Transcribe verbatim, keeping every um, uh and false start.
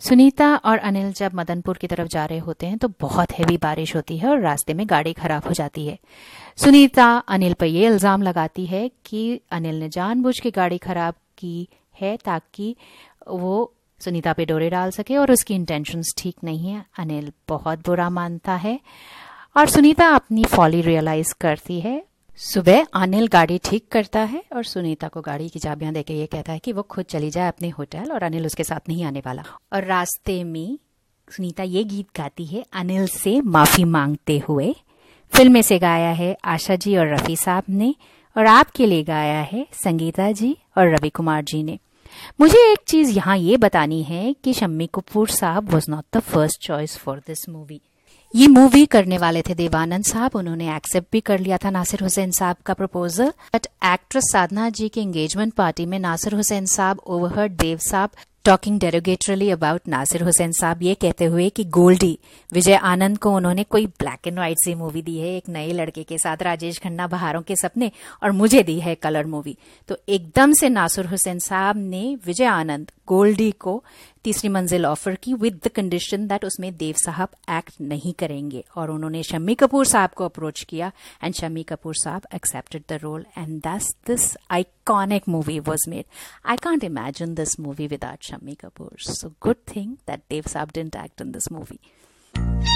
सुनीता और अनिल जब मदनपुर की तरफ जा रहे होते हैं तो बहुत हैवी बारिश होती है और रास्ते में गाड़ी खराब हो जाती है। सुनीता अनिल पर यह इल्जाम लगाती है कि अनिल ने जानबूझ के गाड़ी खराब की है ताकि वो सुनीता पे डोरे डाल सके और उसकी इंटेंशंस ठीक नहीं है। अनिल बहुत बुरा मानता है और सुनीता अपनी फॉली रियलाइज करती है। सुबह अनिल गाड़ी ठीक करता है और सुनीता को गाड़ी की चाबियां देके ये कहता है कि वो खुद चली जाए अपने होटल और अनिल उसके साथ नहीं आने वाला। और रास्ते में सुनीता ये गीत गाती है अनिल से माफी मांगते हुए। फिल्म में से गाया है आशा जी और रफी साहब ने और आपके लिए गाया है संगीता जी और रवि कुमार जी ने। मुझे एक चीज यहाँ ये बतानी है कि शम्मी कपूर साहब was not the first choice for this movie. ये मूवी करने वाले थे देवानंद साहब, उन्होंने एक्सेप्ट भी कर लिया था नासिर हुसैन साहब का प्रपोजल। बट एक्ट्रेस साधना जी के एंगेजमेंट पार्टी में नासिर हुसैन साहब ओवरहर्ड देव साहब टॉकिंग डेरोगेटरली अबाउट नासिर हुसैन साहब, ये कहते हुए कि गोल्डी विजय आनंद को उन्होंने कोई black and white C movie दी है एक नए लड़के के साथ, राजेश खन्ना बहारों के सपने, और मुझे दी है कलर मूवी। तो एकदम से नासिर हुसैन साहब ने विजय आनंद गोल्डी को तीसरी मंजिल ऑफर की विद द कंडीशन दैट उसमें देव साहब एक्ट नहीं करेंगे। और उन्होंने शम्मी कपूर साहब को अप्रोच किया एंड शम्मी कपूर साहब एक्सेप्टेड द रोल एंड दस this iconic movie was made. I can't imagine this movie without Shammi Kapoor, so good thing that देव साहब didn't act in this movie.